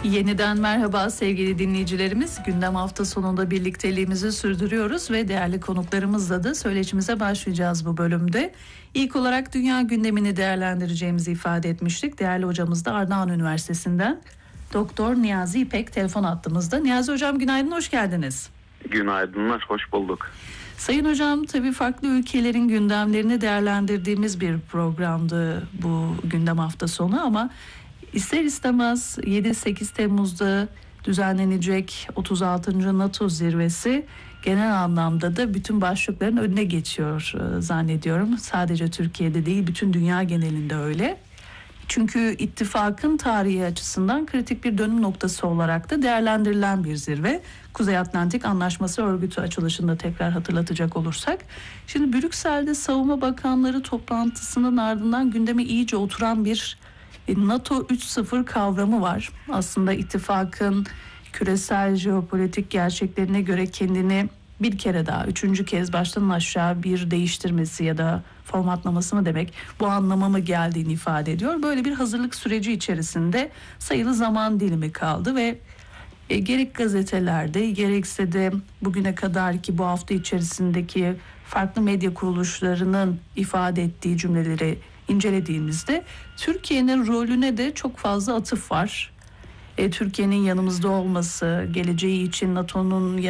Yeniden merhaba sevgili dinleyicilerimiz. Gündem hafta sonunda birlikteliğimizi sürdürüyoruz ve değerli konuklarımızla da söyleşimize başlayacağız bu bölümde. İlk olarak dünya gündemini değerlendireceğimizi ifade etmiştik. Değerli hocamız da Ardahan Üniversitesi'nden Doktor Niyazi İpek telefon attığımızda. Niyazi hocam günaydın, hoş geldiniz. Günaydınlar, hoş bulduk. Sayın hocam, tabii farklı ülkelerin gündemlerini değerlendirdiğimiz bir programdı bu gündem hafta sonu ama İster istemez 7-8 Temmuz'da düzenlenecek 36. NATO zirvesi genel anlamda da bütün başlıkların önüne geçiyor zannediyorum. Sadece Türkiye'de değil, bütün dünya genelinde öyle. Çünkü ittifakın tarihi açısından kritik bir dönüm noktası olarak da değerlendirilen bir zirve. Kuzey Atlantik Anlaşması Örgütü açılışında tekrar hatırlatacak olursak. Şimdi Brüksel'de Savunma Bakanları toplantısının ardından gündeme iyice oturan bir NATO 3.0 kavramı var. Aslında ittifakın küresel jeopolitik gerçeklerine göre kendini bir kere daha, üçüncü kez baştan aşağı bir değiştirmesi ya da formatlaması mı demek, bu anlama mı geldiğini ifade ediyor. Böyle bir hazırlık süreci içerisinde sayılı zaman dilimi kaldı ve gerek gazetelerde gerekse de bugüne kadar ki bu hafta içerisindeki farklı medya kuruluşlarının ifade ettiği cümleleri incelediğimizde Türkiye'nin rolüne de çok fazla atıf var. Türkiye'nin yanımızda olması, geleceği için NATO'nun